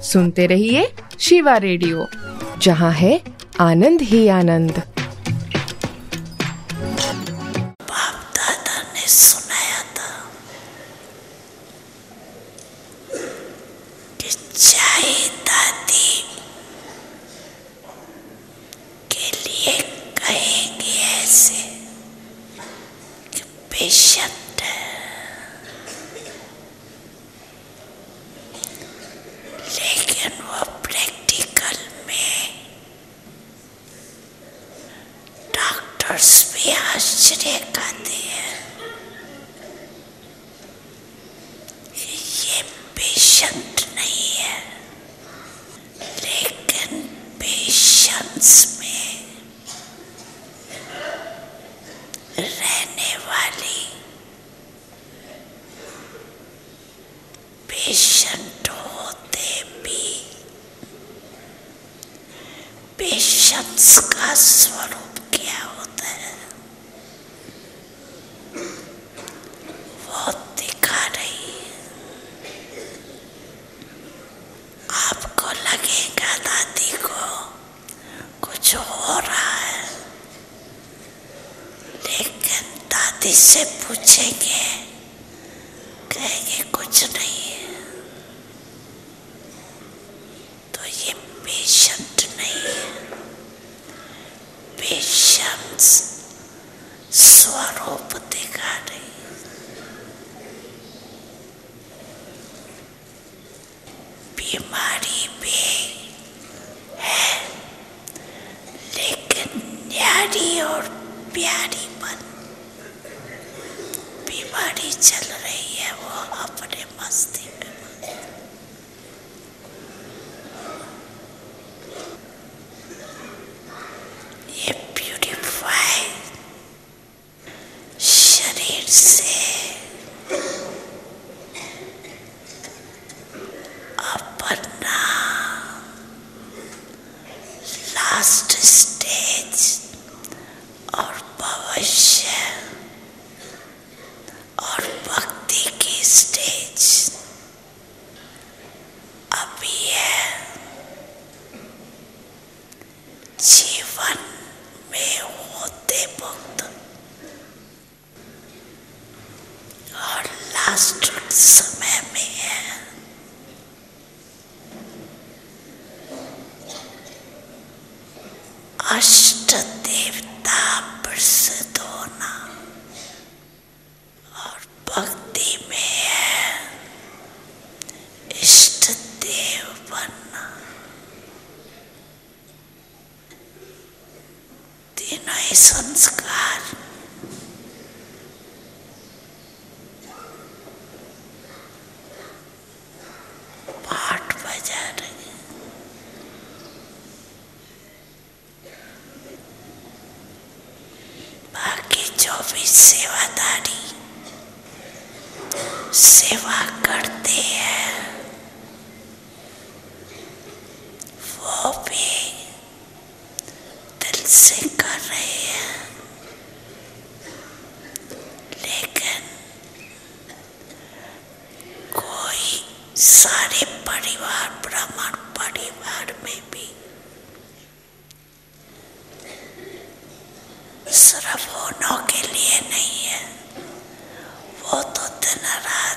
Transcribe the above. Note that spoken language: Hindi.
सुनते रहिए शिवा रेडियो, जहाँ है आनंद ही आनंद। बाप दादा ने सुनाया था कि चाहे दादी के लिए कहेंगे ऐसे कि पेशेंट है, लेकिन वो प्रैक्टिकल में डॉक्टर्स भी आश्चर्य खाते हैं कि ये पेशेंट नहीं है, लेकिन पेशेंस में रहने वाली पेशेंट होते भी पेशेंस का स्वरूप क्या होता है वो दिखा रही है। आपको लगेगा दादी को कुछ हो रहा है, लेकिन दादी से पूछेंगे, कहेंगे कुछ नहीं है, तो ये पेशेंट नहीं है। पेशेंस स्वरूप दिखा रही है। बीमारी भी है, लेकिन न्यारी और प्यारी बन बीमारी चल रही है, वो अपने मस्ती में। ये प्यूरिफाई शरीर से अपना लास्ट स्टेज और भविष्य और भक्ति की स्टेज अभी है। जीवन में होते वक्त और लास्ट समय में है। अष्ट देवता प्रसिद्ध होना और भक्ति में है इष्ट देव बनना। तीनों ही संस्कार पाठ बजा रहे हैं। बाकी जो भी सेवादारी सेवा करते हैं वो भी दिल से कर रहे हैं, लेकिन कोई सारे परिवार ब्राह्मण परिवार में भी सिर्फ होनों के लिए नहीं है, वो तो दिन रात